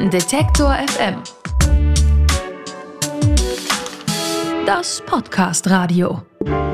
Detektor FM. Das Podcast-Radio.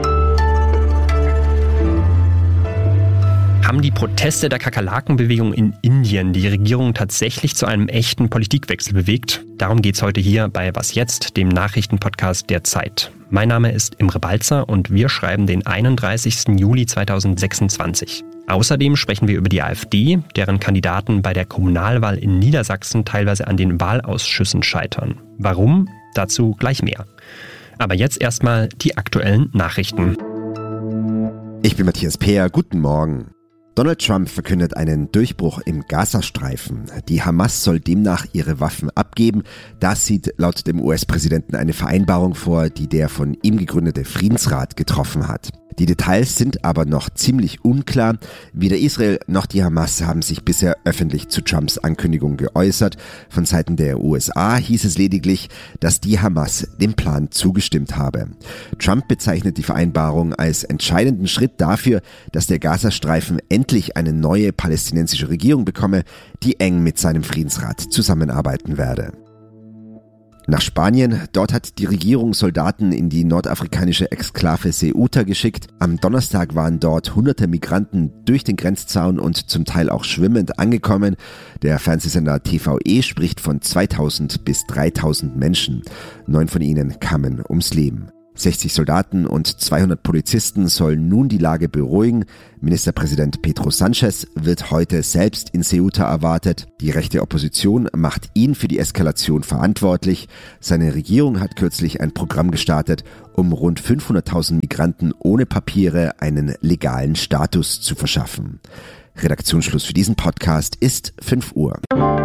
Haben die Proteste der Kakerlakenbewegung in Indien die Regierung tatsächlich zu einem echten Politikwechsel bewegt? Darum geht's heute hier bei Was jetzt, dem Nachrichtenpodcast der Zeit. Mein Name ist Imre Balzer und wir schreiben den 31. Juli 2026. Außerdem sprechen wir über die AfD, deren Kandidaten bei der Kommunalwahl in Niedersachsen teilweise an den Wahlausschüssen scheitern. Warum? Dazu gleich mehr. Aber jetzt erstmal die aktuellen Nachrichten. Ich bin Matthias Peer, guten Morgen. Donald Trump verkündet einen Durchbruch im Gazastreifen. Die Hamas soll demnach ihre Waffen abgeben. Das sieht laut dem US-Präsidenten eine Vereinbarung vor, die der von ihm gegründete Friedensrat getroffen hat. Die Details sind aber noch ziemlich unklar. Weder Israel noch die Hamas haben sich bisher öffentlich zu Trumps Ankündigung geäußert. Von Seiten der USA hieß es lediglich, dass die Hamas dem Plan zugestimmt habe. Trump bezeichnet die Vereinbarung als entscheidenden Schritt dafür, dass der Gazastreifen endlich eine neue palästinensische Regierung bekomme, die eng mit seinem Friedensrat zusammenarbeiten werde. Nach Spanien, dort hat die Regierung Soldaten in die nordafrikanische Exklave Ceuta geschickt. Am Donnerstag waren dort hunderte Migranten durch den Grenzzaun und zum Teil auch schwimmend angekommen. Der Fernsehsender TVE spricht von 2000 bis 3000 Menschen. 9 von ihnen kamen ums Leben. 60 Soldaten und 200 Polizisten sollen nun die Lage beruhigen. Ministerpräsident Pedro Sánchez wird heute selbst in Ceuta erwartet. Die rechte Opposition macht ihn für die Eskalation verantwortlich. Seine Regierung hat kürzlich ein Programm gestartet, um rund 500.000 Migranten ohne Papiere einen legalen Status zu verschaffen. Redaktionsschluss für diesen Podcast ist 5 Uhr.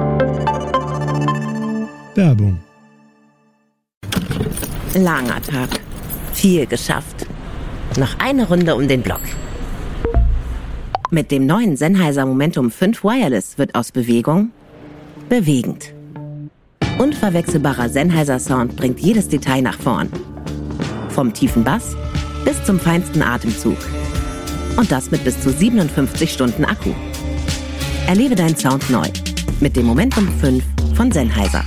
Werbung. Langer Tag. Viel geschafft. Noch eine Runde um den Block. Mit dem neuen Sennheiser Momentum 5 Wireless wird aus Bewegung bewegend. Unverwechselbarer Sennheiser Sound bringt jedes Detail nach vorn. Vom tiefen Bass bis zum feinsten Atemzug. Und das mit bis zu 57 Stunden Akku. Erlebe deinen Sound neu mit dem Momentum 5 von Sennheiser.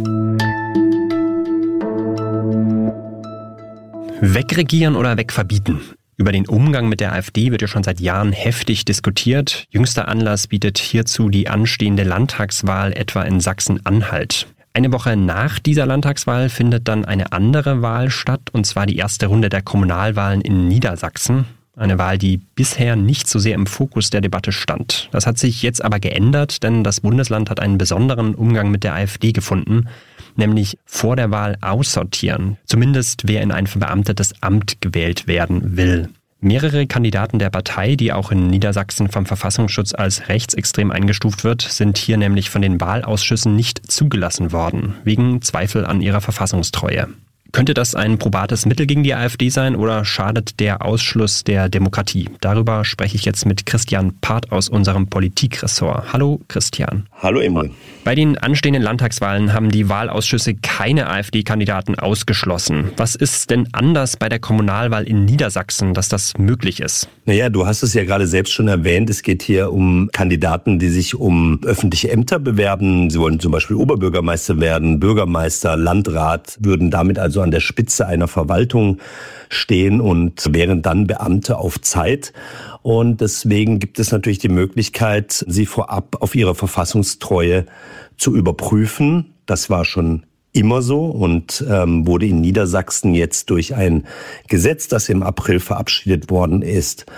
Wegregieren oder wegverbieten? Über den Umgang mit der AfD wird ja schon seit Jahren heftig diskutiert. Jüngster Anlass bietet hierzu die anstehende Landtagswahl etwa in Sachsen-Anhalt. Eine Woche nach dieser Landtagswahl findet dann eine andere Wahl statt, und zwar die erste Runde der Kommunalwahlen in Niedersachsen. Eine Wahl, die bisher nicht so sehr im Fokus der Debatte stand. Das hat sich jetzt aber geändert, denn das Bundesland hat einen besonderen Umgang mit der AfD gefunden, nämlich vor der Wahl aussortieren. Zumindest wer in ein verbeamtetes Amt gewählt werden will. Mehrere Kandidaten der Partei, die auch in Niedersachsen vom Verfassungsschutz als rechtsextrem eingestuft wird, sind hier nämlich von den Wahlausschüssen nicht zugelassen worden, wegen Zweifel an ihrer Verfassungstreue. Könnte das ein probates Mittel gegen die AfD sein oder schadet der Ausschluss der Demokratie? Darüber spreche ich jetzt mit Christian Part aus unserem Politikressort. Hallo Christian. Hallo Imre. Bei den anstehenden Landtagswahlen haben die Wahlausschüsse keine AfD-Kandidaten ausgeschlossen. Was ist denn anders bei der Kommunalwahl in Niedersachsen, dass das möglich ist? Naja, du hast es ja gerade selbst schon erwähnt. Es geht hier um Kandidaten, die sich um öffentliche Ämter bewerben. Sie wollen zum Beispiel Oberbürgermeister werden, Bürgermeister, Landrat, würden damit also an der Spitze einer Verwaltung stehen und wären dann Beamte auf Zeit. Und deswegen gibt es natürlich die Möglichkeit, sie vorab auf ihre Verfassungstreue zu überprüfen. Das war schon immer so und wurde in Niedersachsen jetzt durch ein Gesetz, das im April verabschiedet worden ist,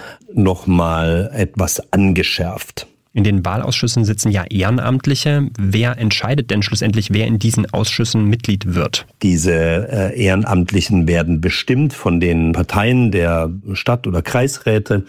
nochmal etwas angeschärft. In den Wahlausschüssen sitzen ja Ehrenamtliche. Wer entscheidet denn schlussendlich, wer in diesen Ausschüssen Mitglied wird? Diese Ehrenamtlichen werden bestimmt von den Parteien der Stadt- oder Kreisräte.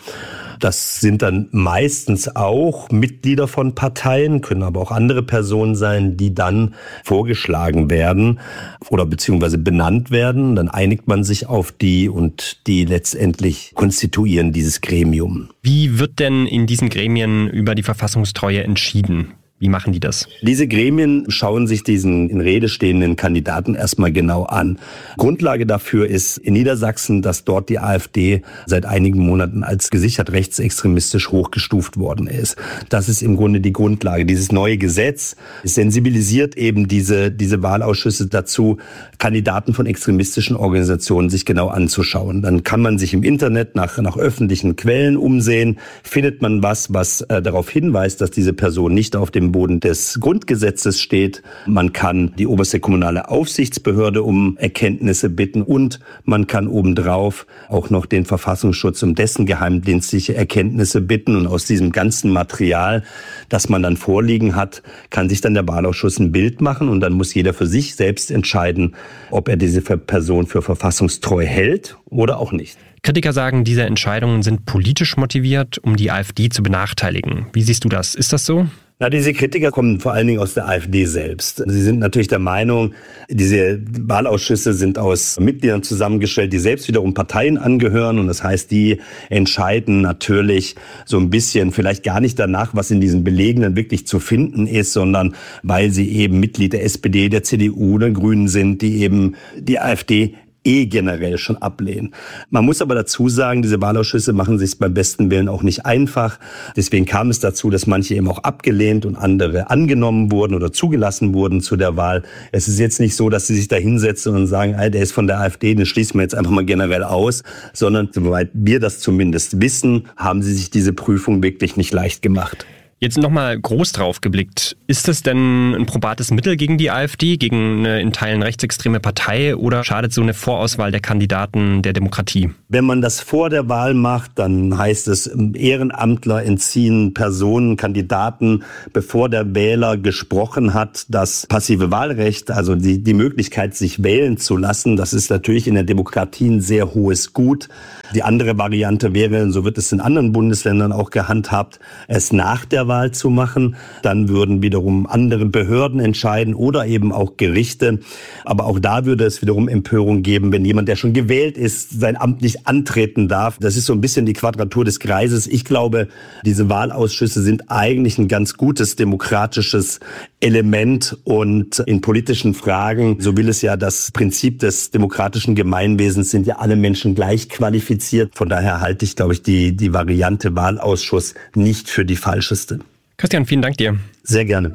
Das sind dann meistens auch Mitglieder von Parteien, können aber auch andere Personen sein, die dann vorgeschlagen werden oder beziehungsweise benannt werden. Dann einigt man sich auf die und die letztendlich konstituieren dieses Gremium. Wie wird denn in diesen Gremien über die Verfassungstreue entschieden? Wie machen die das? Diese Gremien schauen sich diesen in Rede stehenden Kandidaten erstmal genau an. Grundlage dafür ist in Niedersachsen, dass dort die AfD seit einigen Monaten als gesichert rechtsextremistisch hochgestuft worden ist. Das ist im Grunde die Grundlage. Dieses neue Gesetz sensibilisiert eben diese Wahlausschüsse dazu, Kandidaten von extremistischen Organisationen sich genau anzuschauen. Dann kann man sich im Internet nach öffentlichen Quellen umsehen, findet man was darauf hinweist, dass diese Person nicht auf dem Boden des Grundgesetzes steht. Man kann die oberste kommunale Aufsichtsbehörde um Erkenntnisse bitten und man kann obendrauf auch noch den Verfassungsschutz um dessen geheimdienstliche Erkenntnisse bitten. Und aus diesem ganzen Material, das man dann vorliegen hat, kann sich dann der Wahlausschuss ein Bild machen und dann muss jeder für sich selbst entscheiden, ob er diese Person für verfassungstreu hält oder auch nicht. Kritiker sagen, diese Entscheidungen sind politisch motiviert, um die AfD zu benachteiligen. Wie siehst du das? Ist das so? Na, diese Kritiker kommen vor allen Dingen aus der AfD selbst. Sie sind natürlich der Meinung, diese Wahlausschüsse sind aus Mitgliedern zusammengestellt, die selbst wiederum Parteien angehören. Und das heißt, die entscheiden natürlich so ein bisschen, vielleicht gar nicht danach, was in diesen Belegen dann wirklich zu finden ist, sondern weil sie eben Mitglied der SPD, der CDU, der Grünen sind, die eben die AfD generell schon ablehnen. Man muss aber dazu sagen, diese Wahlausschüsse machen sich beim besten Willen auch nicht einfach. Deswegen kam es dazu, dass manche eben auch abgelehnt und andere angenommen wurden oder zugelassen wurden zu der Wahl. Es ist jetzt nicht so, dass sie sich da hinsetzen und sagen, der ist von der AfD, den schließen wir jetzt einfach mal generell aus, sondern soweit wir das zumindest wissen, haben sie sich diese Prüfung wirklich nicht leicht gemacht. Jetzt nochmal groß drauf geblickt. Ist das denn ein probates Mittel gegen die AfD, gegen eine in Teilen rechtsextreme Partei oder schadet so eine Vorauswahl der Kandidaten der Demokratie? Wenn man das vor der Wahl macht, dann heißt es, Ehrenamtler entziehen Personen, Kandidaten, bevor der Wähler gesprochen hat, das passive Wahlrecht, also die Möglichkeit, sich wählen zu lassen. Das ist natürlich in der Demokratie ein sehr hohes Gut. Die andere Variante wäre, so wird es in anderen Bundesländern auch gehandhabt, es nach der Wahl zu machen. Dann würden wiederum andere Behörden entscheiden oder eben auch Gerichte. Aber auch da würde es wiederum Empörung geben, wenn jemand, der schon gewählt ist, sein Amt nicht antreten darf. Das ist so ein bisschen die Quadratur des Kreises. Ich glaube, diese Wahlausschüsse sind eigentlich ein ganz gutes demokratisches Element und in politischen Fragen, so will es ja das Prinzip des demokratischen Gemeinwesens, sind ja alle Menschen gleich qualifiziert. Von daher halte ich, glaube ich, die Variante Wahlausschuss nicht für die falscheste. Christian, vielen Dank dir. Sehr gerne.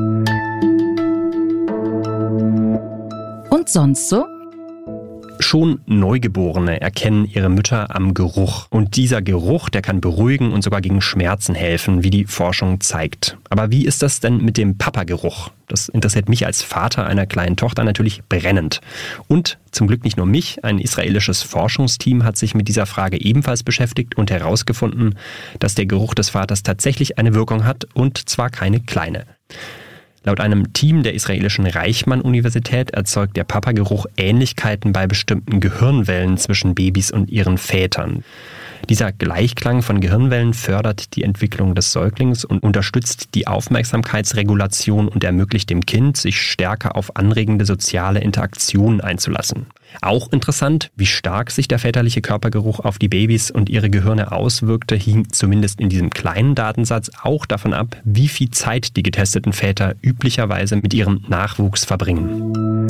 Und sonst so? Schon Neugeborene erkennen ihre Mütter am Geruch. Und dieser Geruch, der kann beruhigen und sogar gegen Schmerzen helfen, wie die Forschung zeigt. Aber wie ist das denn mit dem Papageruch? Das interessiert mich als Vater einer kleinen Tochter natürlich brennend. Und zum Glück nicht nur mich, ein israelisches Forschungsteam hat sich mit dieser Frage ebenfalls beschäftigt und herausgefunden, dass der Geruch des Vaters tatsächlich eine Wirkung hat und zwar keine kleine. Laut einem Team der israelischen Reichmann-Universität erzeugt der Papageruch Ähnlichkeiten bei bestimmten Gehirnwellen zwischen Babys und ihren Vätern. Dieser Gleichklang von Gehirnwellen fördert die Entwicklung des Säuglings und unterstützt die Aufmerksamkeitsregulation und ermöglicht dem Kind, sich stärker auf anregende soziale Interaktionen einzulassen. Auch interessant, wie stark sich der väterliche Körpergeruch auf die Babys und ihre Gehirne auswirkte, hing zumindest in diesem kleinen Datensatz auch davon ab, wie viel Zeit die getesteten Väter üblicherweise mit ihrem Nachwuchs verbringen.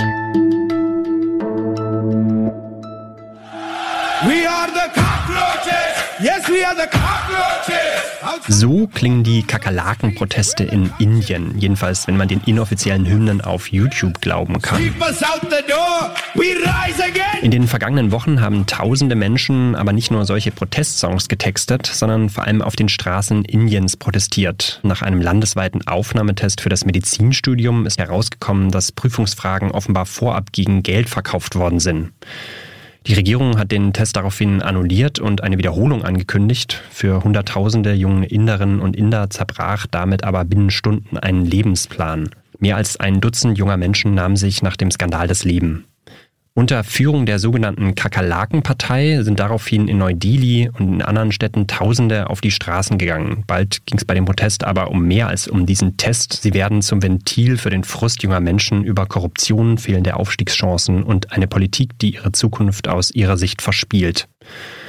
We are the cockroaches! Yes, we are the cockroaches! So klingen die Kakerlaken-Proteste in Indien, jedenfalls wenn man den inoffiziellen Hymnen auf YouTube glauben kann. In den vergangenen Wochen haben tausende Menschen aber nicht nur solche Protestsongs getextet, sondern vor allem auf den Straßen Indiens protestiert. Nach einem landesweiten Aufnahmetest für das Medizinstudium ist herausgekommen, dass Prüfungsfragen offenbar vorab gegen Geld verkauft worden sind. Die Regierung hat den Test daraufhin annulliert und eine Wiederholung angekündigt. Für Hunderttausende junge Inderinnen und Inder zerbrach damit aber binnen Stunden ein Lebensplan. Mehr als ein Dutzend junger Menschen nahmen sich nach dem Skandal das Leben. Unter Führung der sogenannten Kakerlaken-Partei sind daraufhin in Neu-Delhi und in anderen Städten Tausende auf die Straßen gegangen. Bald ging es bei dem Protest aber um mehr als um diesen Test. Sie werden zum Ventil für den Frust junger Menschen über Korruption, fehlende Aufstiegschancen und eine Politik, die ihre Zukunft aus ihrer Sicht verspielt.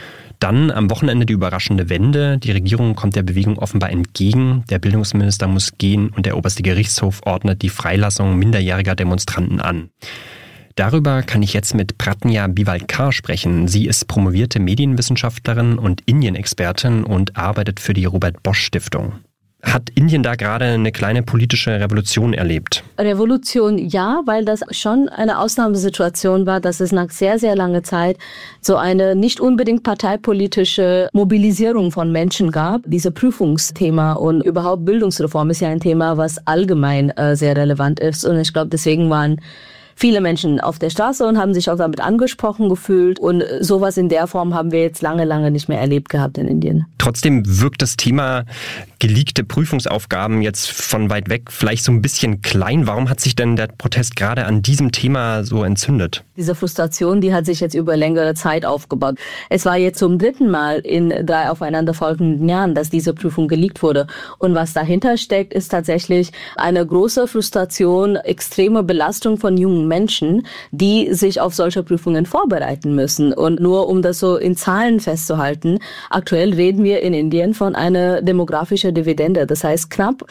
Dann am Wochenende die überraschende Wende. Die Regierung kommt der Bewegung offenbar entgegen. Der Bildungsminister muss gehen und der oberste Gerichtshof ordnet die Freilassung minderjähriger Demonstranten an. Darüber kann ich jetzt mit Pratnya Bivalkar sprechen. Sie ist promovierte Medienwissenschaftlerin und Indien-Expertin und arbeitet für die Robert-Bosch-Stiftung. Hat Indien da gerade eine kleine politische Revolution erlebt? Revolution ja, weil das schon eine Ausnahmesituation war, dass es nach sehr, sehr langer Zeit so eine nicht unbedingt parteipolitische Mobilisierung von Menschen gab. Dieses Prüfungsthema und überhaupt Bildungsreform ist ja ein Thema, was allgemein sehr relevant ist. Und ich glaube, deswegen waren viele Menschen auf der Straße und haben sich auch damit angesprochen gefühlt. Und sowas in der Form haben wir jetzt lange, lange nicht mehr erlebt gehabt in Indien. Trotzdem wirkt das Thema geleakte Prüfungsaufgaben jetzt von weit weg vielleicht so ein bisschen klein. Warum hat sich denn der Protest gerade an diesem Thema so entzündet? Diese Frustration, die hat sich jetzt über längere Zeit aufgebaut. Es war jetzt zum 3. Mal in 3 aufeinanderfolgenden Jahren, dass diese Prüfung geleakt wurde. Und was dahinter steckt, ist tatsächlich eine große Frustration, extreme Belastung von jungen Menschen, die sich auf solche Prüfungen vorbereiten müssen. Und nur um das so in Zahlen festzuhalten, aktuell reden wir in Indien von einer demografischen Dividende. Das heißt, knapp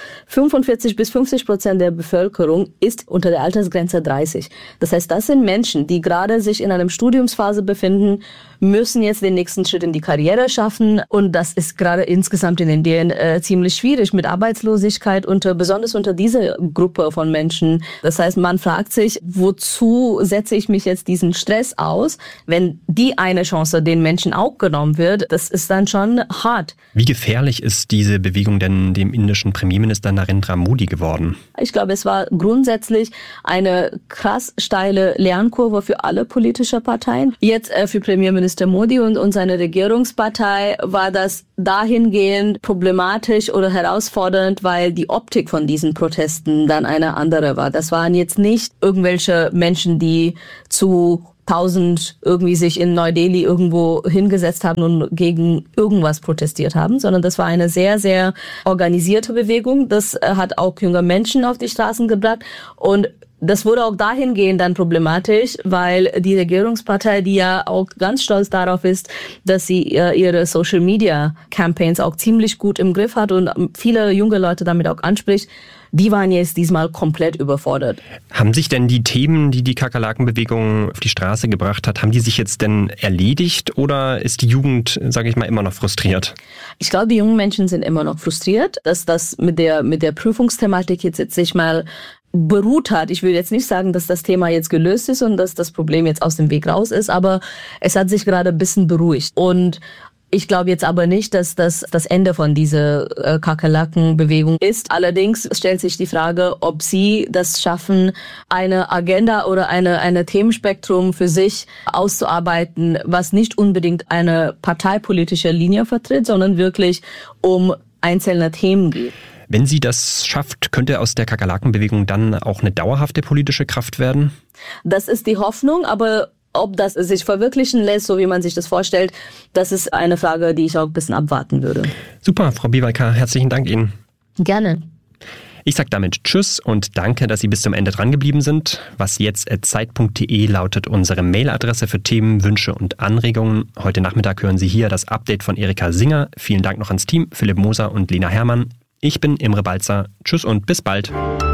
45-50% der Bevölkerung ist unter der Altersgrenze 30. Das heißt, das sind Menschen, die gerade sich in einer Studiumsphase befinden, müssen jetzt den nächsten Schritt in die Karriere schaffen. Und das ist gerade insgesamt in Indien ziemlich schwierig mit Arbeitslosigkeit, besonders unter dieser Gruppe von Menschen. Das heißt, man fragt sich, wozu setze ich mich jetzt diesen Stress aus, wenn die eine Chance den Menschen auch genommen wird? Das ist dann schon hart. Wie gefährlich ist diese Bewegung denn dem indischen Premierminister Narendra Modi geworden? Ich glaube, es war grundsätzlich eine krass steile Lernkurve für alle politischen Parteien. Jetzt für Premierminister Modi und seine Regierungspartei war das dahingehend problematisch oder herausfordernd, weil die Optik von diesen Protesten dann eine andere war. Das waren jetzt nicht irgendwelche Menschen, die zu 1000 irgendwie sich in Neu-Delhi irgendwo hingesetzt haben und gegen irgendwas protestiert haben, sondern das war eine sehr, sehr organisierte Bewegung. Das hat auch junge Menschen auf die Straßen gebracht und das wurde auch dahingehend dann problematisch, weil die Regierungspartei, die ja auch ganz stolz darauf ist, dass sie ihre Social-Media-Campaigns auch ziemlich gut im Griff hat und viele junge Leute damit auch anspricht, die waren jetzt diesmal komplett überfordert. Haben sich denn die Themen, die die Kakerlakenbewegung auf die Straße gebracht hat, haben die sich jetzt denn erledigt oder ist die Jugend, sage ich mal, immer noch frustriert? Ich glaube, die jungen Menschen sind immer noch frustriert, dass das mit der Prüfungsthematik jetzt sich mal beruht hat. Ich will jetzt nicht sagen, dass das Thema jetzt gelöst ist und dass das Problem jetzt aus dem Weg raus ist, aber es hat sich gerade ein bisschen beruhigt. Und ich glaube jetzt aber nicht, dass das Ende von dieser Kakerlakenbewegung ist. Allerdings stellt sich die Frage, ob sie das schaffen, eine Agenda oder eine Themenspektrum für sich auszuarbeiten, was nicht unbedingt eine parteipolitische Linie vertritt, sondern wirklich um einzelne Themen geht. Wenn sie das schafft, könnte aus der Kakerlakenbewegung dann auch eine dauerhafte politische Kraft werden? Das ist die Hoffnung, aber ob das sich verwirklichen lässt, so wie man sich das vorstellt, das ist eine Frage, die ich auch ein bisschen abwarten würde. Super, Frau Bivalkar, herzlichen Dank Ihnen. Gerne. Ich sage damit Tschüss und danke, dass Sie bis zum Ende dran geblieben sind. wasjetzt@zeit.de lautet unsere Mailadresse für Themen, Wünsche und Anregungen. Heute Nachmittag hören Sie hier das Update von Erika Singer. Vielen Dank noch ans Team, Philipp Moser und Lena Herrmann. Ich bin Imre Balzer. Tschüss und bis bald.